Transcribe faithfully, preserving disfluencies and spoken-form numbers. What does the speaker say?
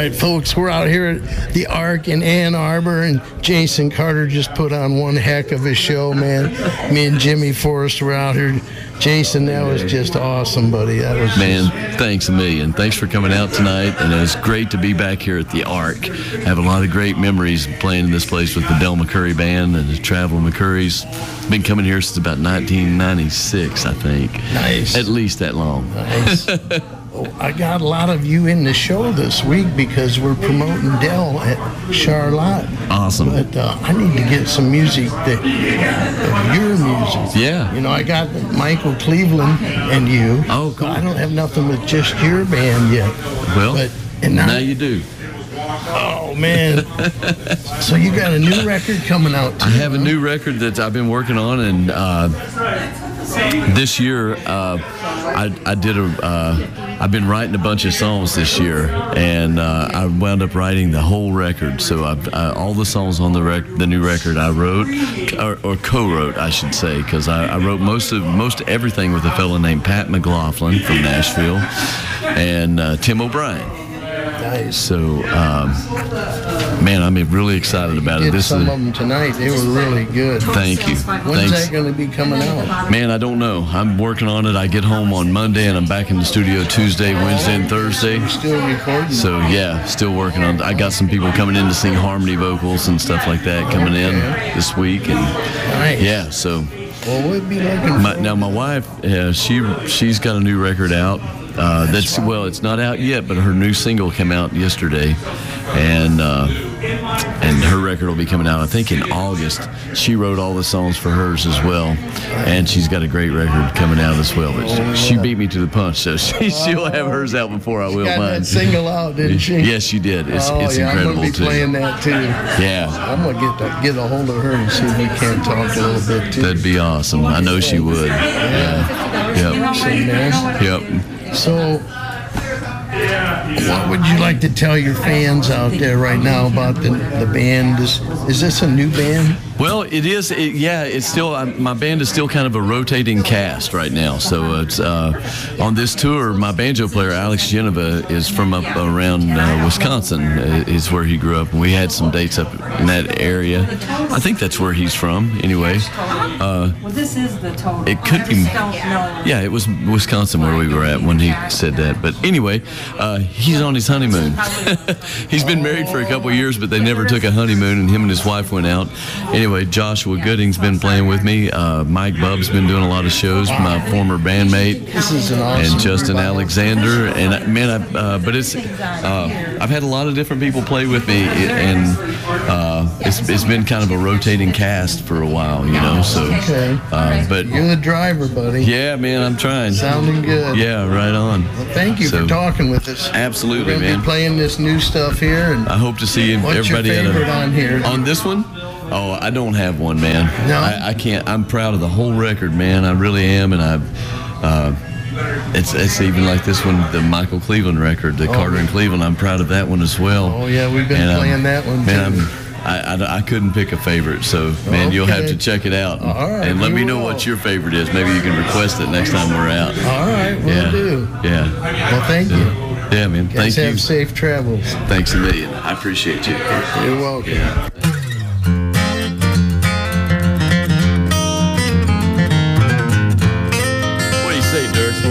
right, folks, we're out here at the Ark in Ann Arbor, and Jason Carter just put on one heck of a show, man. Me and Jimmy Forrest were out here. Jason, that was just awesome, buddy. That was Man, just... thanks a million. Thanks for coming out tonight, and it's great to be back here at the Ark. I have a lot of great memories of playing in this place with the Del McCoury Band and the Traveling McCourys. Been coming here since about nineteen ninety-six, I think. Nice. At least that long. Nice. Oh, I got a lot of you in the show this week because we're promoting Del at Charlotte. Awesome. But uh, I need to get some music, that, of your music. Yeah. You know, I got Michael Cleveland and you. Oh, cool. I don't have nothing with just your band yet. Well, but, and now, now you do. Oh, man. So you got a new record coming out too, I have huh? a new record that I've been working on, and uh, this year uh, I, I did a, uh, I've been writing a bunch of songs this year, and uh, I wound up writing the whole record. So I've, uh, all the songs on the rec- the new record I wrote, or, or co-wrote, I should say, because I, I wrote most of most everything with a fellow named Pat McLaughlin from Nashville, and uh, Tim O'Brien. Nice. So, um, man, I'm really excited about You it. did This some is, of them tonight. They were really good. Thank you. When's Thanks. that going to be coming out? Man, I don't know. I'm working on it. I get home on Monday, and I'm back in the studio Tuesday, Wednesday, and Thursday. You're still recording? So, yeah, still working on it. I got some people coming in to sing harmony vocals and stuff like that coming in this week. And Nice. yeah, so. Well, we'll be looking My, for now, my wife, uh, she, she's got a new record out. Uh, that's well, it's not out yet, but her new single came out yesterday, and uh, and her record will be coming out, I think, in August. She wrote all the songs for hers as well, and she's got a great record coming out as well. But Oh, she yeah. beat me to the punch, so she, she'll have hers out before I will got mine. that single out, didn't she? Yes, she did. It's, oh, it's yeah, incredible I'm going to be too. playing that too. Yeah, I'm going to get to, get a hold of her and see if we can't talk a little bit too. that'd be awesome. I know she would. Yeah. Yep. See, man. Yep. So, what would you like to tell your fans out there right now about the, the band? Is, is this a new band? Well, it is. It, yeah, it's still. Uh, my band is still kind of a rotating cast right now. So it's uh, on this tour. My banjo player Alex Geneva is from up around uh, Wisconsin. Uh, is where he grew up, and we had some dates up in that area. I think that's where he's from. Anyway, uh, Well, this is the total. it could I be. just don't know. Yeah, it was Wisconsin where we were at when he said that. But anyway, uh, he's on his honeymoon. He's been married for a couple of years, but they never took a honeymoon, and him and his wife went out. Anyway, Joshua Gooding's been playing with me. Uh, Mike Bubb's been doing a lot of shows, my former bandmate. This is an awesome And Justin group. Alexander. And uh, man, I, uh, but it's, uh, I've had a lot of different people play with me, and uh, it's, it's been kind of a rotating cast for a while, you know, so. Okay. Uh, but You're the driver, buddy. yeah, man, I'm trying. Sounding good. Yeah, right on. Well, thank you So- for talking with us. Absolutely, We're going to man. be playing this new stuff here. And I hope to see what's everybody your at favorite a, on here? on this one. Oh, I don't have one, man. No? I, I can't. I'm proud of the whole record, man. I really am, and I've. Uh, it's it's even like this one, the Michael Cleveland record, the Oh. Carter and Cleveland. I'm proud of that one as well. Oh, yeah, we've been And, um, playing that one, man, too. I'm, I, I, I couldn't pick a favorite, so man, you'll have Okay. to check it out, and, All right, and let we me know will. what your favorite is. Maybe you can request it next time we're out. All right, we'll yeah, do. yeah, Well, thank you. yeah, man. Guys Thank have you. safe travels. Thanks a million. I appreciate you. You're welcome. Yeah.